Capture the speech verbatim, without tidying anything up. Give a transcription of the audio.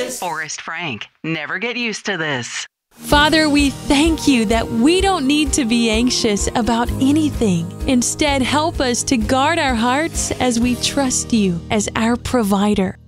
this. Forrest Frank, never get used to this. Father, we thank you that we don't need to be anxious about anything. Instead, help us to guard our hearts as we trust you as our provider.